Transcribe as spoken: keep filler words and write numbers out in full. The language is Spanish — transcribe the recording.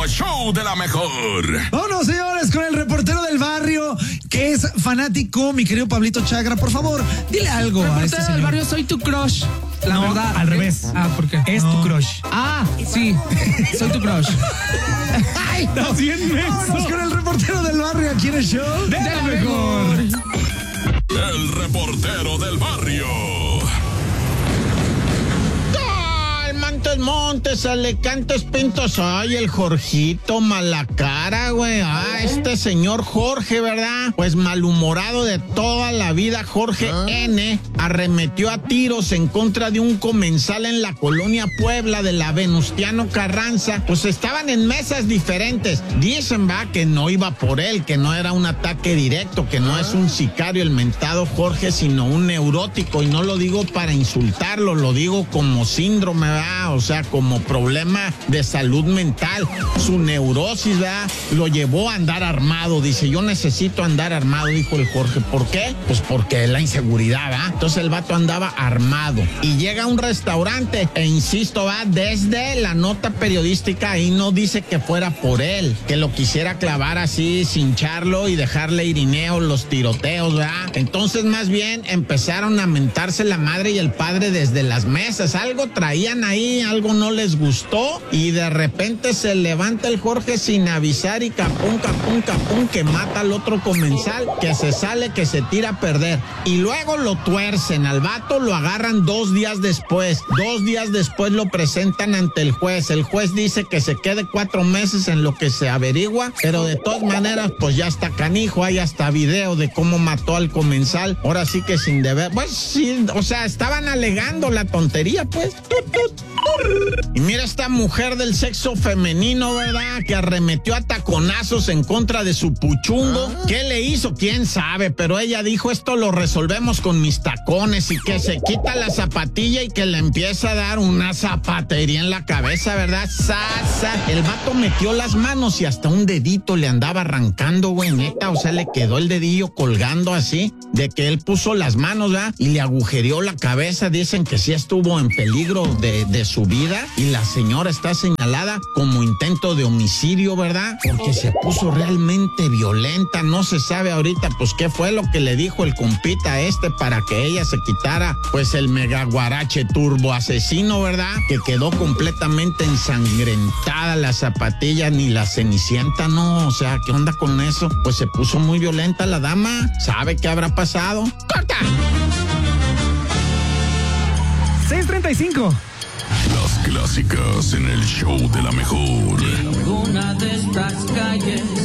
último show de la mejor. Vámonos, señores, con el reportero del barrio, que es fanático, mi querido Pablito Chagra. Por favor, dile algo reportero a este señor. del barrio, soy tu crush. La no, verdad. al revés. Ah, ¿por qué? Es No. tu crush. Ah, sí, soy tu crush. ¡Ay, no! Estás bien menso. Vámonos con el reportero del barrio aquí en el show De la mejor. El reportero del barrio. Montes, Montes, Alicantes, Pintos, ay, el Jorgito, mala cara, güey, ah, este señor Jorge, ¿verdad? Pues malhumorado de toda la vida, Jorge ¿Ah? N, arremetió a tiros en contra de un comensal en la colonia Puebla de la Venustiano Carranza, pues estaban en mesas diferentes, dicen, va, que no iba por él, que no era un ataque directo, que no ¿Ah? es un sicario el mentado Jorge, sino un neurótico, y no lo digo para insultarlo, lo digo como síndrome, ¿verdad? O sea, como problema de salud mental, su neurosis, ¿verdad? Lo llevó a andar armado, dice, yo necesito andar armado, dijo el Jorge, ¿por qué? Pues porque la inseguridad, ¿verdad? Entonces el vato andaba armado y llega a un restaurante e insisto, va, desde la nota periodística ahí no dice que fuera por él, que lo quisiera clavar así, cincharlo y dejarle irineo los tiroteos, ¿verdad? Entonces más bien empezaron a mentarse la madre y el padre desde las mesas, algo traían ahí, algo no les gustó y de repente se levanta el Jorge sin avisar y capún, capún, capún, que mata al otro comensal, que se sale, que se tira a perder. Y luego lo tuercen, al vato lo agarran dos días después, dos días después lo presentan ante el juez. El juez dice que se quede cuatro meses en lo que se averigua, pero de todas maneras, pues ya está canijo, hay hasta video de cómo mató al comensal. Ahora sí que sin deber, pues sí, o sea, estaban alegando la tontería, pues. Tut, tut. Y mira esta mujer del sexo femenino, ¿verdad? Que arremetió a taconazos en contra de su puchungo. ¿Qué le hizo? ¿Quién sabe? Pero ella dijo, esto lo resolvemos con mis tacones, y que se quita la zapatilla y que le empieza a dar una zapatería en la cabeza, ¿verdad? Sasa. El vato metió las manos y hasta un dedito le andaba arrancando, güey, neta. O sea, le quedó el dedillo colgando así, de que él puso las manos, ¿verdad? Y le agujereó la cabeza. Dicen que sí estuvo en peligro de, de su vida, y la señora está señalada como intento de homicidio, ¿verdad? Porque se puso realmente violenta, no se sabe ahorita pues qué fue lo que le dijo el compita este para que ella se quitara pues el mega guarache turbo asesino, ¿verdad? Que quedó completamente ensangrentada la zapatilla, ni la cenicienta, no, o sea, ¿qué onda con eso? Pues se puso muy violenta la dama, ¿sabe qué habrá pasado? ¡Corta! seis treinta y cinco. Las clásicas en el show de la mejor. Ninguna de estas calles